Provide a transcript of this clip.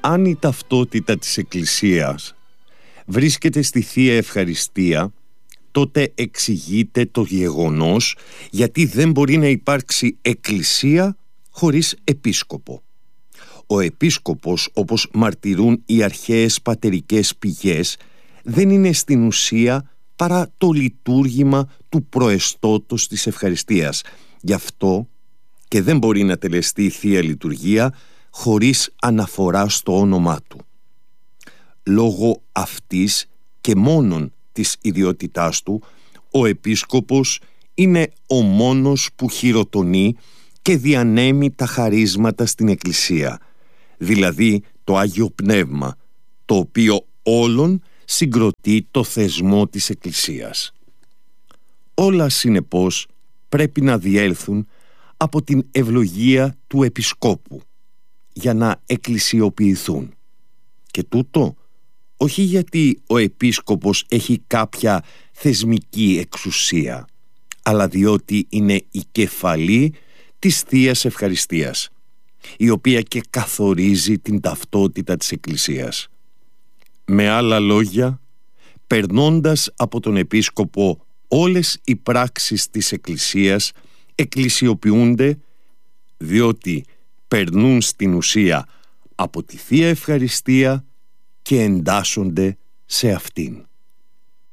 Αν η ταυτότητα της Εκκλησίας βρίσκεται στη Θεία Ευχαριστία, τότε εξηγείται το γεγονός γιατί δεν μπορεί να υπάρξει Εκκλησία χωρίς επίσκοπο. Ο επίσκοπος, όπως μαρτυρούν οι αρχαίες πατερικές πηγές, δεν είναι στην ουσία παρά το λειτουργήμα του προεστώτος της ευχαριστίας. Γι' αυτό και δεν μπορεί να τελεστεί η Θεία Λειτουργία χωρίς αναφορά στο όνομά του. Λόγω αυτής και μόνον της ιδιότητάς του, ο επίσκοπος είναι ο μόνος που χειροτονεί και διανέμει τα χαρίσματα στην Εκκλησία, δηλαδή το Άγιο Πνεύμα, το οποίο όλον συγκροτεί το θεσμό της Εκκλησίας. Όλα συνεπώς πρέπει να διέλθουν από την ευλογία του επισκόπου για να εκκλησιοποιηθούν. Και τούτο όχι γιατί ο επίσκοπος έχει κάποια θεσμική εξουσία, αλλά διότι είναι η κεφαλή της Θείας Ευχαριστίας, η οποία και καθορίζει την ταυτότητα της Εκκλησίας. Με άλλα λόγια, περνώντας από τον επίσκοπο όλες οι πράξεις της Εκκλησίας εκκλησιοποιούνται, διότι περνούν στην ουσία από τη Θεία Ευχαριστία και εντάσσονται σε αυτήν.